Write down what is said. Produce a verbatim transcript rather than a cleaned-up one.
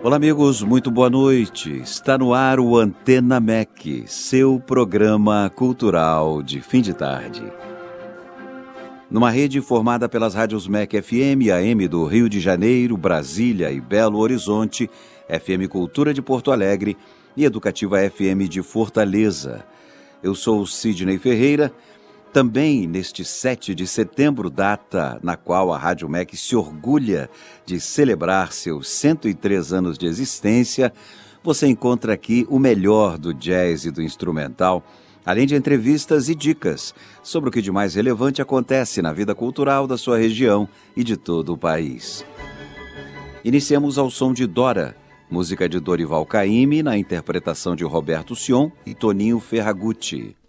Olá, amigos, muito boa noite. Está no ar o Antena M E C, seu programa cultural de fim de tarde. Numa rede formada pelas rádios M E C F M e A M do Rio de Janeiro, Brasília e Belo Horizonte, F M Cultura de Porto Alegre e Educativa F M de Fortaleza. Eu sou Sidney Ferreira. Também neste sete de setembro, data na qual a Rádio M E C se orgulha de celebrar seus cento e três anos de existência, você encontra aqui o melhor do jazz e do instrumental, além de entrevistas e dicas sobre o que de mais relevante acontece na vida cultural da sua região e de todo o país. Iniciamos ao som de Dora, música de Dorival Caymmi, na interpretação de Roberto Sion e Toninho Ferragutti.